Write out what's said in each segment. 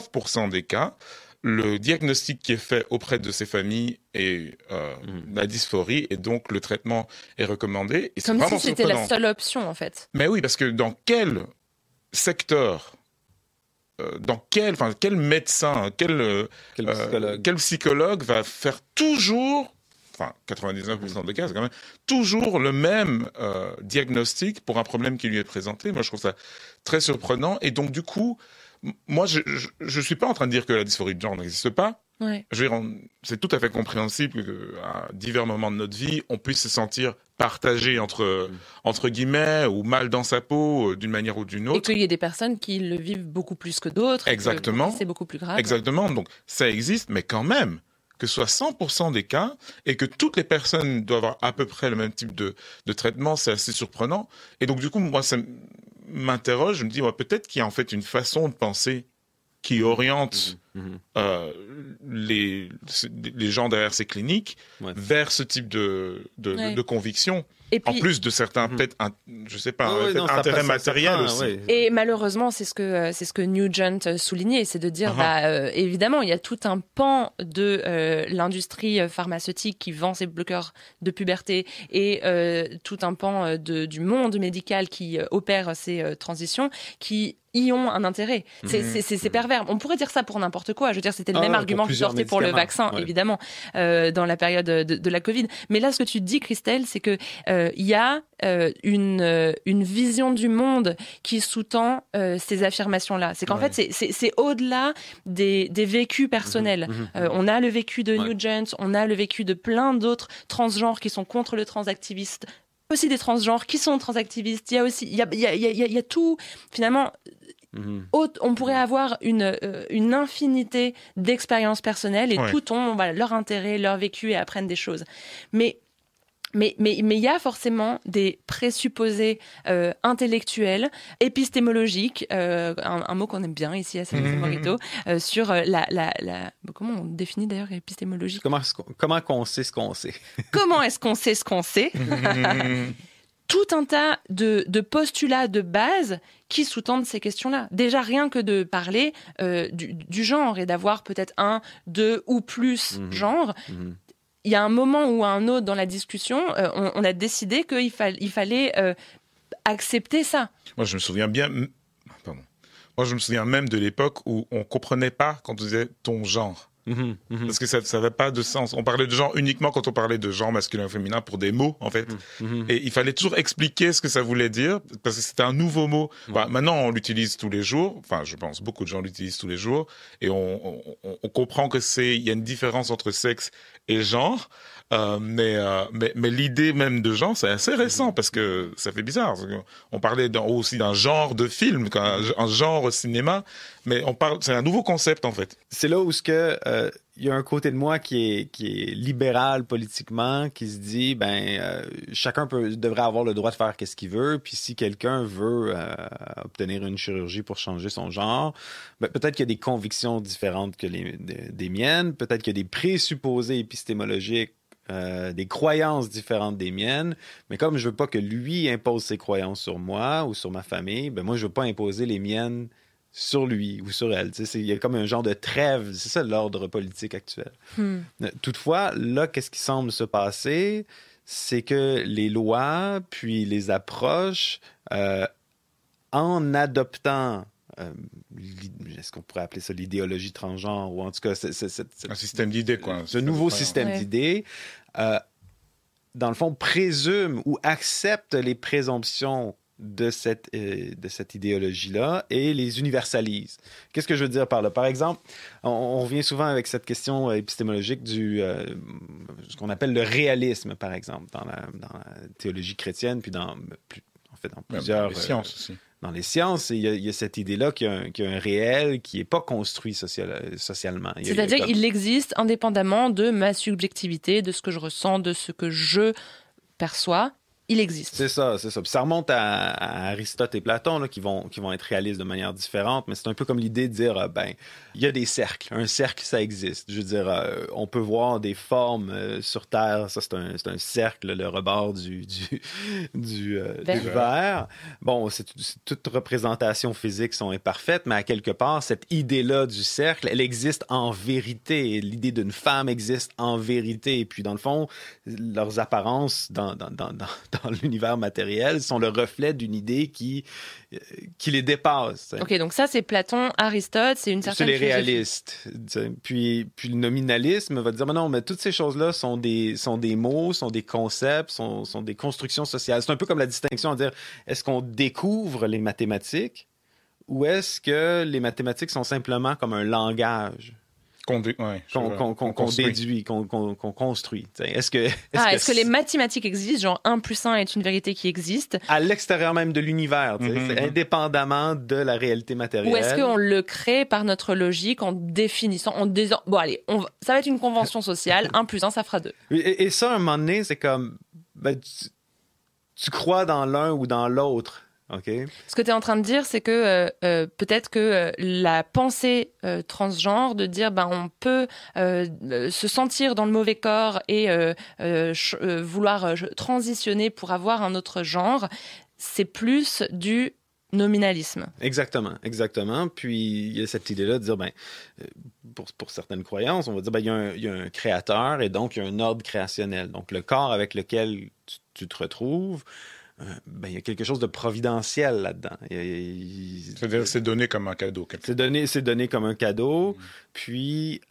9% des cas, le diagnostic qui est fait auprès de ces familles est la dysphorie et donc le traitement est recommandé. Et c'est comme vraiment si c'était surprenant. la seule option, en fait. Mais oui, parce que dans quel secteur, quel médecin, quel psychologue va faire toujours, 99% des cas, c'est quand même toujours le même diagnostic pour un problème qui lui est présenté. Moi, je trouve ça très surprenant. Et donc, du coup, moi, je suis pas en train de dire que la dysphorie de genre n'existe pas. Ouais. Je veux dire, c'est tout à fait compréhensible qu'à divers moments de notre vie, on puisse se sentir partagé entre guillemets ou mal dans sa peau d'une manière ou d'une autre. Et qu'il y ait des personnes qui le vivent beaucoup plus que d'autres. Exactement. C'est beaucoup plus grave. Exactement. Donc, ça existe, mais quand même, que ce soit 100% des cas et que toutes les personnes doivent avoir à peu près le même type de traitement, c'est assez surprenant. Et donc, du coup, moi, ça m'interroge. Je me dis, peut-être qu'il y a en fait une façon de penser qui oriente les gens derrière ces cliniques vers ce type de conviction. Et puis, en plus de certains, peut-être, je sais pas, intérêts matériels aussi. Et malheureusement, c'est ce que Nugent soulignait, c'est de dire, évidemment, il y a tout un pan de l'industrie pharmaceutique qui vend ses bloqueurs de puberté et tout un pan du monde médical qui opère ces transitions, qui y ont un intérêt. C'est pervers. On pourrait dire ça pour n'importe quoi. Je veux dire, c'était le même argument qui sortait pour le vaccin, évidemment, dans la période de la Covid. Mais là, ce que tu dis, Christelle, c'est que il y a une vision du monde qui sous-tend ces affirmations-là. C'est qu'en fait, c'est au-delà des vécus personnels. On a le vécu de Nugent, on a le vécu de plein d'autres transgenres qui sont contre le transactiviste, aussi des transgenres qui sont transactivistes. Il y a tout, finalement. On pourrait avoir une infinité d'expériences personnelles et tout ont leur intérêt, leur vécu et apprennent des choses. Mais il y a forcément des présupposés intellectuels, épistémologiques, un mot qu'on aime bien ici à San Morito, sur comment on définit d'ailleurs épistémologique ? Comment qu'on sait ce qu'on sait ? Comment est-ce qu'on sait ce qu'on sait ? Tout un tas de postulats de base qui sous-tendent ces questions-là. Déjà, rien que de parler du genre et d'avoir peut-être un, deux ou plus genres, il y a un moment ou un autre dans la discussion, on a décidé qu'il fallait accepter ça. Moi, je me souviens même de l'époque où on comprenait pas quand on disait ton genre. Parce que ça n'avait pas de sens. On parlait de genre uniquement quand on parlait de genre masculin ou féminin pour des mots, en fait. Et il fallait toujours expliquer ce que ça voulait dire, parce que c'était un nouveau mot. Maintenant, on l'utilise tous les jours. Enfin, je pense beaucoup de gens l'utilisent tous les jours. Et on comprend que il y a une différence entre sexe et genre. Mais l'idée même de genre, c'est assez récent, parce que ça fait bizarre. On parlait aussi d'un genre de film, un genre au cinéma, mais c'est un nouveau concept, en fait. C'est là où il y a un côté de moi qui est libéral politiquement, qui se dit, chacun devrait avoir le droit de faire ce qu'il veut, puis si quelqu'un veut obtenir une chirurgie pour changer son genre, peut-être qu'il y a des convictions différentes que des miennes, peut-être qu'il y a des présupposés épistémologiques, des croyances différentes des miennes, mais comme je veux pas que lui impose ses croyances sur moi ou sur ma famille, moi je veux pas imposer les miennes sur lui ou sur elle. Il y a comme un genre de trêve, c'est ça l'ordre politique actuel. Toutefois, là, qu'est-ce qui semble se passer, c'est que les lois puis les approches, en adoptant est-ce qu'on pourrait appeler ça l'idéologie transgenre, ou en tout cas un système d'idées, quoi. Ce nouveau système d'idées, dans le fond, présume ou accepte les présomptions de cette idéologie-là et les universalise. Qu'est-ce que je veux dire par là? Par exemple, on revient souvent avec cette question épistémologique ce qu'on appelle le réalisme, par exemple, dans la théologie chrétienne, puis dans plusieurs... Dans les sciences aussi. Dans les sciences, il y a cette idée-là qu'il y a un réel qui n'est pas construit socialement. C'est-à-dire qu'il existe indépendamment de ma subjectivité, de ce que je ressens, de ce que je perçois. il existe. C'est ça. Puis ça remonte à Aristote et Platon là, qui vont être réalistes de manière différente, mais c'est un peu comme l'idée de dire il y a des cercles. Un cercle, ça existe. Je veux dire, on peut voir des formes sur Terre. Ça, c'est un cercle, le rebord du verre. Bon, toute représentation physique sont imparfaites, mais à quelque part, cette idée-là du cercle, elle existe en vérité. L'idée d'une femme existe en vérité. Et puis, dans le fond, leurs apparences dans l'univers matériel sont le reflet d'une idée qui les dépasse. OK, donc ça, c'est Platon, Aristote, c'est une certaine philosophie. C'est les réalistes. Puis le nominalisme va dire, mais non, mais toutes ces choses-là sont des mots, sont des concepts, sont des constructions sociales. C'est un peu comme la distinction à dire, est-ce qu'on découvre les mathématiques ou est-ce que les mathématiques sont simplement comme un langage? Qu'on déduit, qu'on construit. Est-ce que les mathématiques existent, genre 1 plus 1 est une vérité qui existe? À l'extérieur même de l'univers, indépendamment de la réalité matérielle. Ou est-ce qu'on le crée par notre logique en définissant, en disant, bon allez, ça va être une convention sociale, 1 plus 1 ça fera 2. Et ça, à un moment donné, c'est comme, tu crois dans l'un ou dans l'autre. Okay. Ce que tu es en train de dire, c'est que peut-être que la pensée transgenre de dire on peut se sentir dans le mauvais corps et vouloir transitionner pour avoir un autre genre, c'est plus du nominalisme. Exactement. Puis il y a cette idée-là de dire, pour certaines croyances, on va dire, il y a un créateur et donc il y a un ordre créationnel. Donc le corps avec lequel tu te retrouves, il y a quelque chose de providentiel là-dedans. C'est-à-dire c'est donné comme un cadeau. C'est donné comme un cadeau. Puis,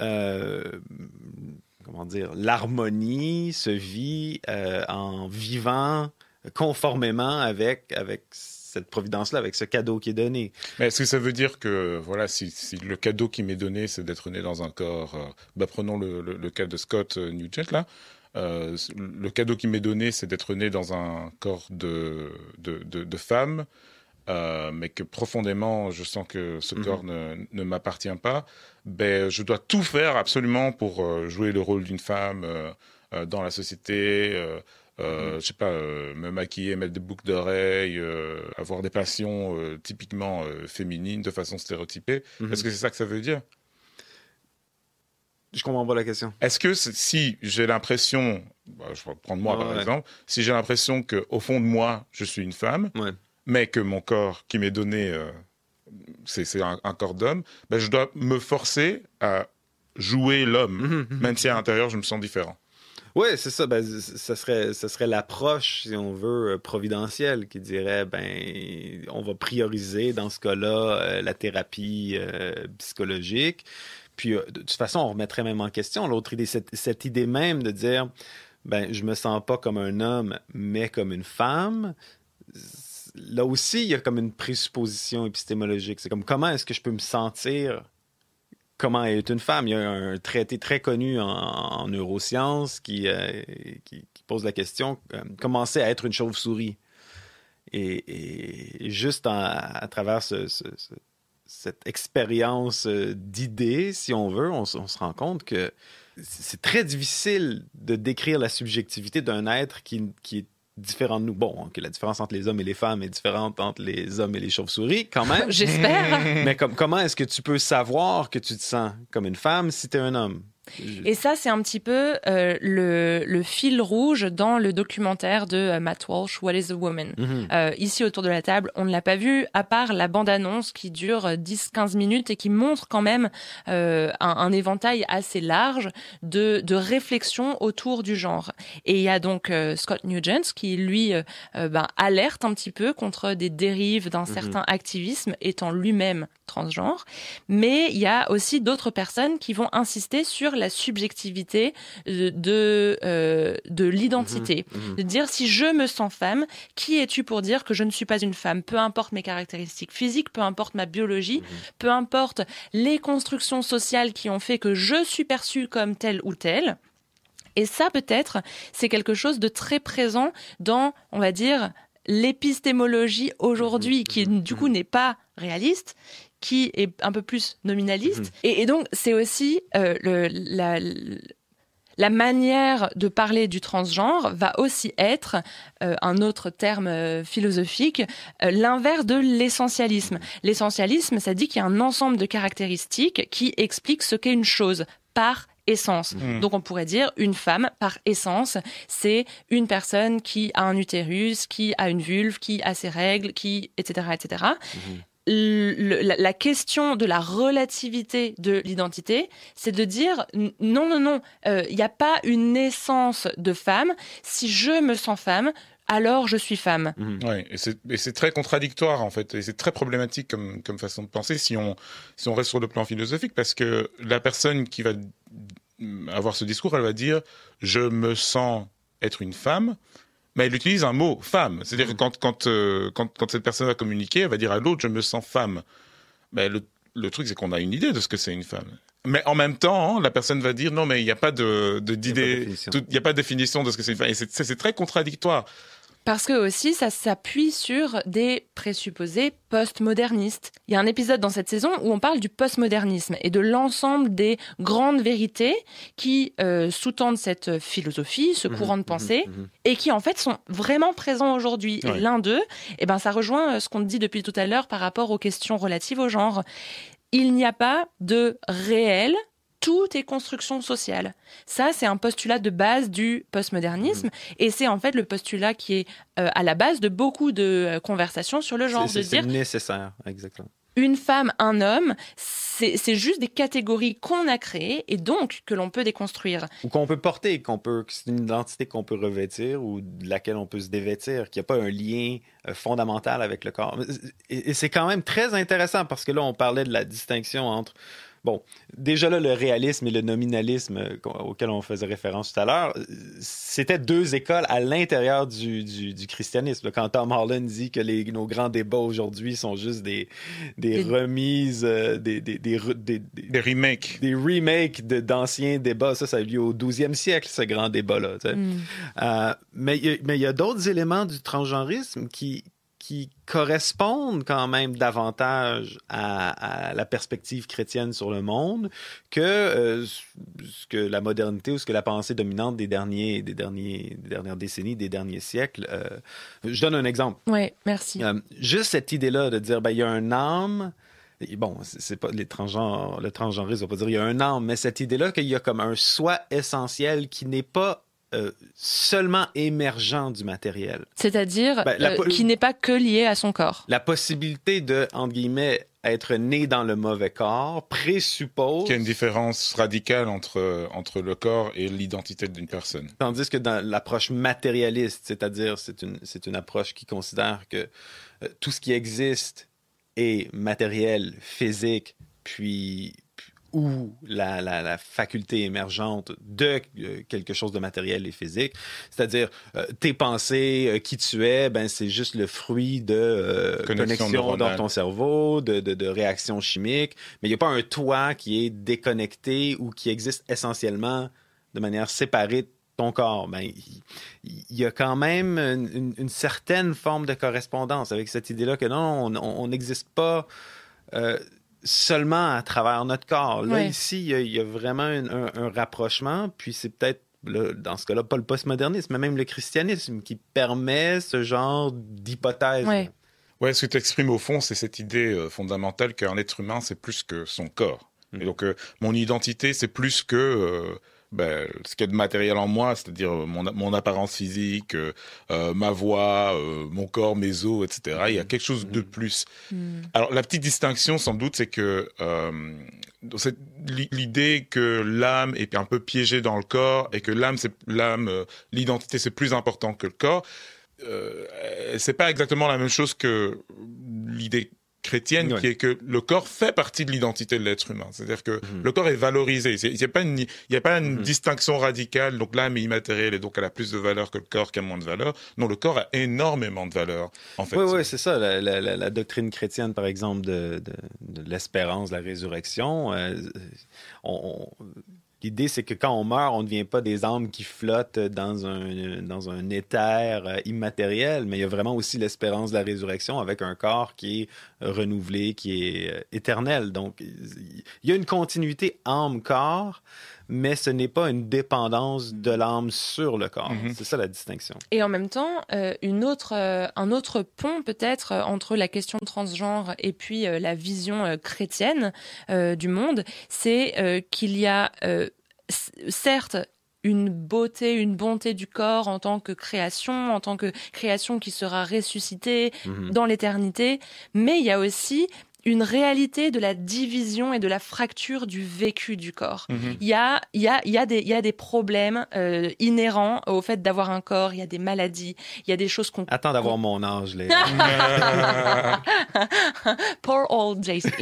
l'harmonie se vit en vivant conformément avec cette providence-là, avec ce cadeau qui est donné. Mais est-ce que ça veut dire que, voilà, si le cadeau qui m'est donné, c'est d'être né dans un corps... prenons le cas de Scott Nugent, là. Le cadeau qui m'est donné, c'est d'être né dans un corps de femme, mais que profondément, je sens que ce corps ne m'appartient pas. Je dois tout faire absolument pour jouer le rôle d'une femme dans la société, je sais pas, me maquiller, mettre des boucles d'oreilles, avoir des passions typiquement féminines de façon stéréotypée. Est-ce que c'est ça que ça veut dire? Je comprends pas la question. Est-ce que si j'ai l'impression, je vais prendre moi par exemple, si j'ai l'impression qu'au fond de moi, je suis une femme, mais que mon corps qui m'est donné, c'est un corps d'homme, je dois me forcer à jouer l'homme, même si à l'intérieur, je me sens différent. Oui, c'est ça. Ça serait l'approche, si on veut, providentielle, qui dirait, on va prioriser dans ce cas-là la thérapie psychologique. Puis, de toute façon, on remettrait même en question l'autre idée, cette idée même de dire, je me sens pas comme un homme, mais comme une femme. Là aussi, il y a comme une présupposition épistémologique. C'est comme, comment est-ce que je peux me sentir comment être une femme? Il y a un traité très connu en neurosciences qui pose la question, comment c'est être une chauve-souris? Et juste à travers cette expérience d'idée, si on veut, on se rend compte que c'est très difficile de décrire la subjectivité d'un être qui est différent de nous. Bon, que la différence entre les hommes et les femmes est différente entre les hommes et les chauves-souris, quand même. J'espère. Mais comment est-ce que tu peux savoir que tu te sens comme une femme si tu es un homme? Et ça, c'est un petit peu le fil rouge dans le documentaire de Matt Walsh, What is a Woman? Ici, autour de la table, on ne l'a pas vu, à part la bande-annonce qui dure 10-15 minutes et qui montre quand même un éventail assez large de réflexions autour du genre. Et il y a donc Scott Nugent qui, lui, alerte un petit peu contre des dérives d'un certain activisme, étant lui-même transgenre. Mais il y a aussi d'autres personnes qui vont insister sur la subjectivité de l'identité. De dire, si je me sens femme, qui es-tu pour dire que je ne suis pas une femme? Peu importe mes caractéristiques physiques, peu importe ma biologie, peu importe les constructions sociales qui ont fait que je suis perçue comme telle ou telle. Et ça, peut-être, c'est quelque chose de très présent dans, on va dire, l'épistémologie aujourd'hui, qui du coup n'est pas réaliste, qui est un peu plus nominaliste. Et donc, c'est aussi La manière de parler du transgenre va aussi être, un autre terme philosophique, l'inverse de l'essentialisme. L'essentialisme, ça dit qu'il y a un ensemble de caractéristiques qui expliquent ce qu'est une chose par essence. Donc on pourrait dire une femme par essence, c'est une personne qui a un utérus, qui a une vulve, qui a ses règles, qui etc. etc. La question de la relativité de l'identité, c'est de dire non, il n'y a pas une naissance de femme. Si je me sens femme, alors je suis femme. Ouais, et c'est très contradictoire en fait, et c'est très problématique comme façon de penser si on reste sur le plan philosophique, parce que la personne qui va avoir ce discours, elle va dire je me sens être une femme. Mais elle utilise un mot, femme. C'est-à-dire que quand cette personne va communiquer, elle va dire à l'autre, je me sens femme. Mais le truc, c'est qu'on a une idée de ce que c'est une femme. Mais en même temps, la personne va dire, non, mais il n'y a pas d'idée, il n'y a pas de définition de ce que c'est une femme. Et c'est très contradictoire. Parce que aussi, ça s'appuie sur des présupposés postmodernistes. Il y a un épisode dans cette saison où on parle du postmodernisme et de l'ensemble des grandes vérités qui sous-tendent cette philosophie, ce courant de pensée, et qui en fait sont vraiment présents aujourd'hui. Ouais. Et l'un d'eux, ça rejoint ce qu'on dit depuis tout à l'heure par rapport aux questions relatives au genre. Il n'y a pas de réel. Tout est construction sociale. Ça, c'est un postulat de base du postmodernisme, et c'est en fait le postulat qui est à la base de beaucoup de conversations sur le genre. C'est nécessaire, exactement. Une femme, un homme, c'est juste des catégories qu'on a créées et donc que l'on peut déconstruire. Ou qu'on peut porter, c'est une identité qu'on peut revêtir ou de laquelle on peut se dévêtir, qu'il n'y a pas un lien fondamental avec le corps. Et c'est quand même très intéressant parce que là, on parlait de la distinction entre... Bon, déjà là, le réalisme et le nominalisme auquel on faisait référence tout à l'heure, c'était deux écoles à l'intérieur du christianisme. Quand Tom Holland dit que nos grands débats aujourd'hui sont juste des remises, des remakes. Des remakes d'anciens débats. Ça a eu lieu au 12e siècle, ce grand débat-là. Mais il y a d'autres éléments du transgenrisme qui correspondent quand même davantage à la perspective chrétienne sur le monde que ce que la modernité ou ce que la pensée dominante des dernières décennies, des derniers siècles. Je donne un exemple. Oui, merci. Juste cette idée-là de dire, il y a un âme. Bon, c'est pas le transgenrisme va pas dire il y a un âme, mais cette idée-là qu'il y a comme un soi essentiel qui n'est pas seulement émergent du matériel. C'est-à-dire qui n'est pas que lié à son corps. La possibilité de, entre guillemets, être né dans le mauvais corps présuppose... qu'il y a une différence radicale entre le corps et l'identité d'une personne. Tandis que dans l'approche matérialiste, c'est-à-dire c'est une approche qui considère que tout ce qui existe est matériel, physique, puis... ou la faculté émergente de quelque chose de matériel et physique. C'est-à-dire, tes pensées, qui tu es, c'est juste le fruit de connexion dans ton cerveau, de réactions chimiques, mais il n'y a pas un toi qui est déconnecté ou qui existe essentiellement de manière séparée de ton corps. Il y a quand même une certaine forme de correspondance avec cette idée-là que non, on n'existe pas... seulement à travers notre corps. Là, ici, il y a vraiment un rapprochement, puis c'est peut-être, là, dans ce cas-là, pas le postmodernisme, mais même le christianisme qui permet ce genre d'hypothèse. Ouais, ce que tu exprimes au fond, c'est cette idée fondamentale qu'un être humain, c'est plus que son corps. Et donc, mon identité, c'est plus que... ce qu'il y a de matériel en moi, c'est-à-dire mon apparence physique, ma voix, mon corps, mes os, etc. Il y a quelque chose de plus. Alors, la petite distinction, sans doute, c'est que l'idée que l'âme est un peu piégée dans le corps et que l'identité, c'est plus important que le corps, c'est pas exactement la même chose que l'idée chrétienne, qui est que le corps fait partie de l'identité de l'être humain. C'est-à-dire que le corps est valorisé. Il n'y a pas une distinction radicale. Donc l'âme est immatérielle et donc elle a plus de valeur que le corps qui a moins de valeur. Non, le corps a énormément de valeur, en fait. Oui, c'est ça. La doctrine chrétienne, par exemple, de l'espérance, de la résurrection, l'idée, c'est que quand on meurt, on ne devient pas des âmes qui flottent dans un éther immatériel, mais il y a vraiment aussi l'espérance de la résurrection avec un corps qui est renouvelé, qui est éternel. Donc, il y a une continuité âme-corps, mais ce n'est pas une dépendance de l'âme sur le corps. C'est ça la distinction. Et en même temps, un autre pont peut-être entre la question transgenre et puis la vision chrétienne du monde, c'est qu'il y a certes une beauté, une bonté du corps en tant que création qui sera ressuscitée dans l'éternité, mais il y a aussi une réalité de la division et de la fracture du vécu du corps. Il y a des problèmes inhérents au fait d'avoir un corps, il y a des maladies, il y a des choses qu'on... Attends d'avoir mon âge, Léa. Poor old JC.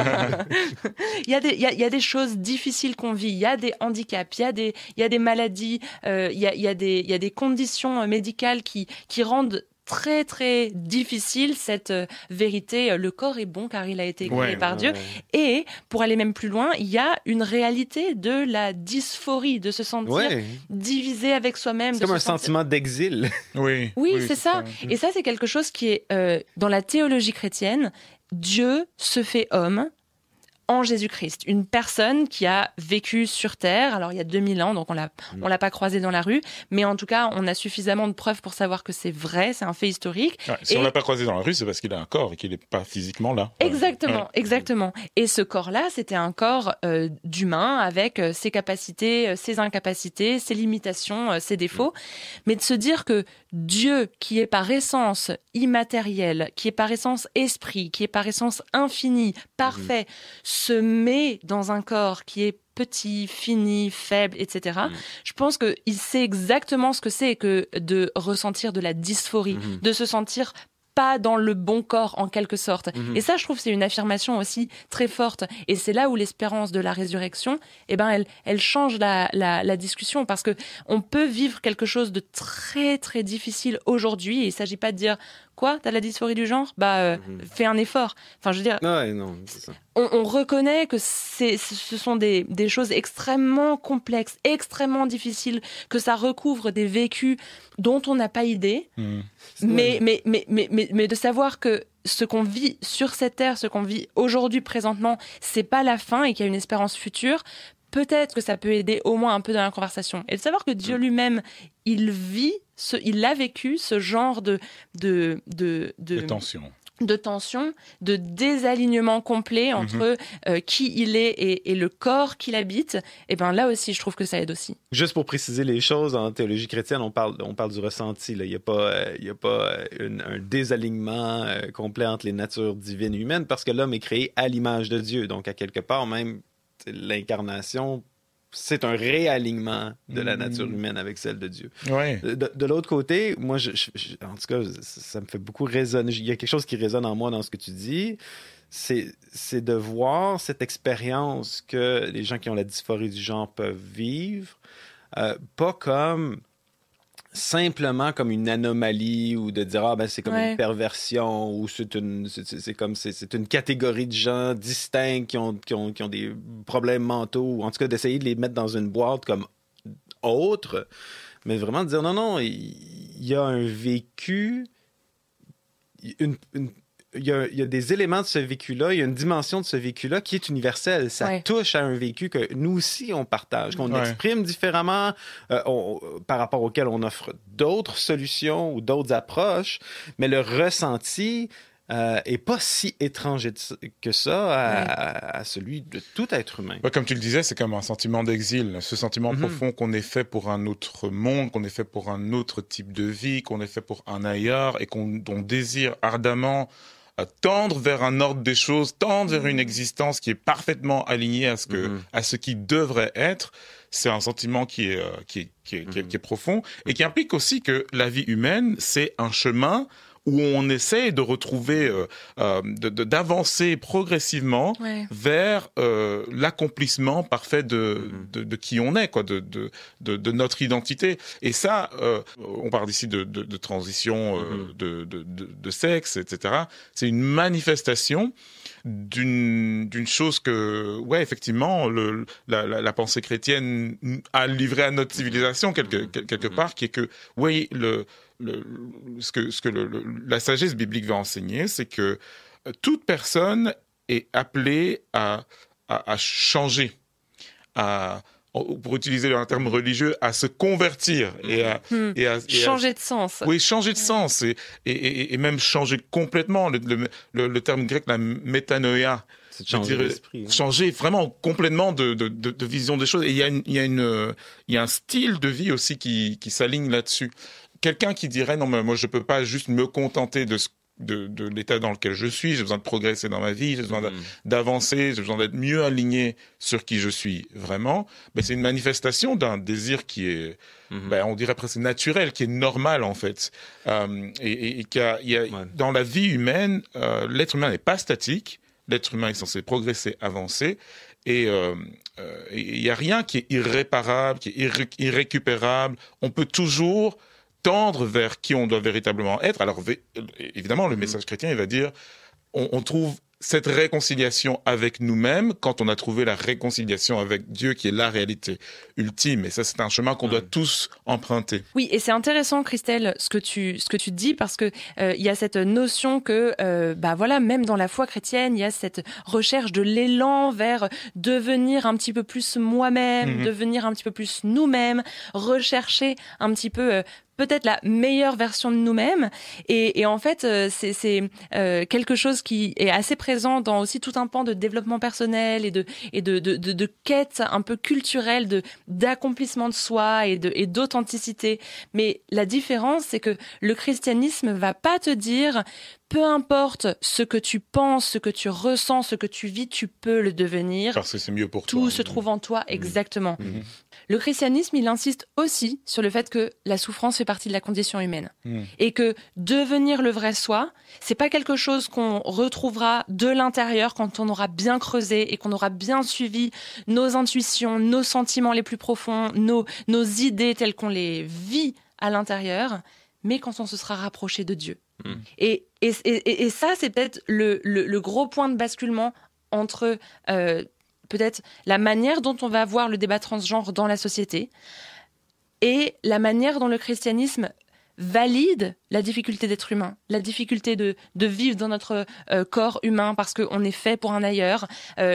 Il y a des choses difficiles qu'on vit, il y a des handicaps, il y a des maladies, il y a des conditions médicales qui rendent très très difficile cette vérité. Le corps est bon car il a été créé par Dieu. Et pour aller même plus loin, il y a une réalité de la dysphorie, de se sentir divisé avec soi-même. C'est comme un sentiment d'exil. Oui, c'est ça. Et ça, c'est quelque chose qui est dans la théologie chrétienne. Dieu se fait homme en Jésus-Christ, une personne qui a vécu sur Terre, alors il y a 2000 ans, donc on l'a pas croisé dans la rue, mais en tout cas, on a suffisamment de preuves pour savoir que c'est vrai, c'est un fait historique. Ouais, si on l'a pas croisé dans la rue, c'est parce qu'il a un corps et qu'il n'est pas physiquement là. Exactement. Et ce corps-là, c'était un corps d'humain avec ses capacités, ses incapacités, ses limitations, ses défauts, mais de se dire que Dieu, qui est par essence immatériel, qui est par essence esprit, qui est par essence infini, parfait, se met dans un corps qui est petit, fini, faible, etc. Je pense qu'il sait exactement ce que c'est que de ressentir de la dysphorie, de se sentir pas dans le bon corps en quelque sorte. Et ça, je trouve, c'est une affirmation aussi très forte. Et c'est là où l'espérance de la résurrection, elle change la discussion, parce que on peut vivre quelque chose de très très difficile aujourd'hui. Et il s'agit pas de dire quoi, t'as la dysphorie du genre, fais un effort. Enfin, je veux dire, non, c'est ça. On reconnaît que ce sont des choses extrêmement complexes, extrêmement difficiles, que ça recouvre des vécus dont on n'a pas idée. Mais de savoir que ce qu'on vit sur cette terre, ce qu'on vit aujourd'hui, présentement, c'est pas la fin et qu'il y a une espérance future. Peut-être que ça peut aider au moins un peu dans la conversation. Et de savoir que Dieu lui-même, il a vécu ce genre de tension. De tension, de désalignement complet entre qui il est et le corps qu'il habite. Et là aussi, je trouve que ça aide aussi. Juste pour préciser les choses, en théologie chrétienne, on parle du ressenti. Là. Il n'y a pas un désalignement complet entre les natures divines et humaines, parce que l'homme est créé à l'image de Dieu. Donc, à quelque part, même l'incarnation, c'est un réalignement de la nature humaine avec celle de Dieu. Ouais. De l'autre côté, moi, en tout cas, ça me fait beaucoup résonner. Il y a quelque chose qui résonne en moi dans ce que tu dis. C'est de voir cette expérience que les gens qui ont la dysphorie du genre peuvent vivre, pas comme simplement comme une anomalie, ou de dire c'est comme une perversion, ou c'est une catégorie de gens distincts qui ont des problèmes mentaux, ou en tout cas d'essayer de les mettre dans une boîte comme autres, mais vraiment de dire non, il y a un vécu, il y a des éléments de ce vécu-là, il y a une dimension de ce vécu-là qui est universelle. Ça touche à un vécu que nous aussi on partage, qu'on exprime différemment, par rapport auquel on offre d'autres solutions ou d'autres approches, mais le ressenti est pas si étranger que ça à celui de tout être humain. Comme tu le disais, c'est comme un sentiment d'exil, ce sentiment profond qu'on est fait pour un autre monde, qu'on est fait pour un autre type de vie, qu'on est fait pour un ailleurs, et qu'on désire ardemment tendre vers un ordre des choses, tendre vers une existence qui est parfaitement alignée à ce qui devrait être. C'est un sentiment qui est profond, et qui implique aussi que la vie humaine, c'est un chemin où on essaie de retrouver, d'avancer progressivement vers l'accomplissement parfait de qui on est, quoi, de notre identité. Et ça, on parle ici de transition de sexe, etc. C'est une manifestation d'une chose que, effectivement, la pensée chrétienne a livré à notre civilisation quelque part, qui est que, ce que la sagesse biblique va enseigner, c'est que toute personne est appelée à changer, à pour utiliser un terme religieux, à se convertir et à changer de sens. Oui, changer de sens et même changer complètement. Le terme grec, la métanoïa, c'est de changer d'esprit. Changer vraiment complètement de vision des choses. Et il y a un style de vie aussi qui s'aligne là-dessus. Quelqu'un qui dirait non, mais moi je peux pas juste me contenter de l'état dans lequel je suis, j'ai besoin de progresser dans ma vie, j'ai besoin d'avancer, j'ai besoin d'être mieux aligné sur qui je suis vraiment, c'est une manifestation d'un désir qui est, on dirait presque naturel, qui est normal en fait. Et dans la vie humaine, l'être humain n'est pas statique, l'être humain est censé progresser, avancer, et il n'y a rien qui est irréparable, qui est irrécupérable. On peut toujours tendre vers qui on doit véritablement être. Alors, évidemment, le message chrétien, il va dire, on trouve cette réconciliation avec nous-mêmes quand on a trouvé la réconciliation avec Dieu, qui est la réalité ultime. Et ça, c'est un chemin qu'on doit tous emprunter. Oui, et c'est intéressant, Christelle, ce que tu dis, parce que il y a cette notion que, même dans la foi chrétienne, il y a cette recherche de l'élan vers devenir un petit peu plus moi-même, devenir un petit peu plus nous-mêmes, rechercher un petit peu peut-être la meilleure version de nous-mêmes. Et en fait, c'est quelque chose qui est assez présent dans aussi tout un pan de développement personnel et de quête un peu culturelle d'accomplissement de soi et d'authenticité. Mais la différence, c'est que le christianisme va pas te dire peu importe ce que tu penses, ce que tu ressens, ce que tu vis, tu peux le devenir. Parce que c'est mieux pour toi. Tout se trouve en toi, exactement. Le christianisme, il insiste aussi sur le fait que la souffrance fait partie de la condition humaine. Et que devenir le vrai soi, c'est pas quelque chose qu'on retrouvera de l'intérieur quand on aura bien creusé et qu'on aura bien suivi nos intuitions, nos sentiments les plus profonds, nos idées telles qu'on les vit à l'intérieur, mais quand on se sera rapproché de Dieu. Et ça, c'est peut-être le gros point de basculement entre peut-être la manière dont on va voir le débat transgenre dans la société et la manière dont le christianisme valide la difficulté d'être humain, la difficulté de vivre dans notre corps humain parce qu'on est fait pour un ailleurs,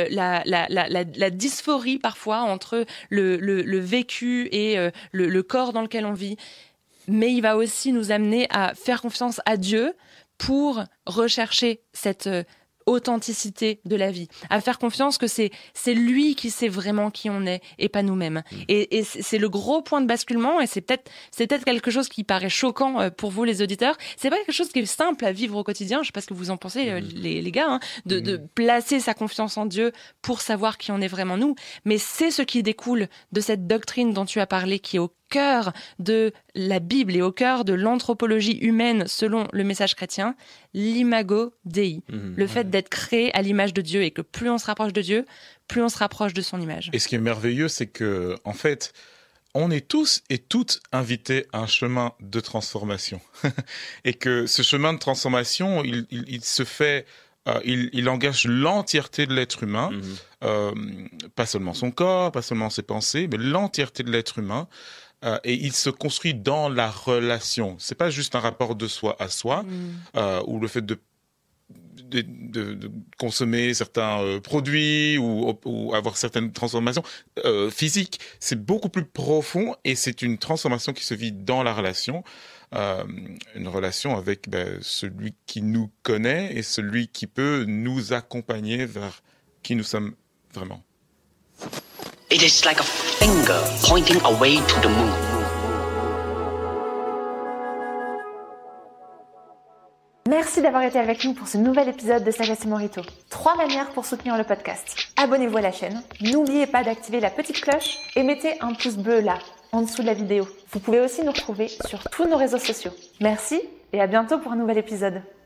la dysphorie parfois entre le vécu et le corps dans lequel on vit. Mais il va aussi nous amener à faire confiance à Dieu pour rechercher cette authenticité de la vie, à faire confiance que c'est lui qui sait vraiment qui on est et pas nous-mêmes. Et c'est le gros point de basculement, et c'est peut-être quelque chose qui paraît choquant pour vous les auditeurs. C'est pas quelque chose qui est simple à vivre au quotidien. Je sais pas ce que vous en pensez les gars, de placer sa confiance en Dieu pour savoir qui on est vraiment nous. Mais c'est ce qui découle de cette doctrine dont tu as parlé, qui est au cœur de la Bible et au cœur de l'anthropologie humaine selon le message chrétien, l'imago Dei, le fait d'être créé à l'image de Dieu, et que plus on se rapproche de Dieu, plus on se rapproche de son image. Et ce qui est merveilleux, c'est que, en fait, on est tous et toutes invités à un chemin de transformation. Et que ce chemin de transformation, il se fait... il engage l'entièreté de l'être humain, pas seulement son corps, pas seulement ses pensées, mais l'entièreté de l'être humain. Et il se construit dans la relation. C'est pas juste un rapport de soi à soi, ou le fait de consommer certains produits ou avoir certaines transformations physiques. C'est beaucoup plus profond, et c'est une transformation qui se vit dans la relation. Une relation avec celui qui nous connaît et celui qui peut nous accompagner vers qui nous sommes vraiment. It is like a finger pointing away to the moon. Merci d'avoir été avec nous pour ce nouvel épisode de Sagesse et Morito. 3 manières pour soutenir le podcast. Abonnez-vous à la chaîne, n'oubliez pas d'activer la petite cloche et mettez un pouce bleu là, en dessous de la vidéo. Vous pouvez aussi nous retrouver sur tous nos réseaux sociaux. Merci et à bientôt pour un nouvel épisode.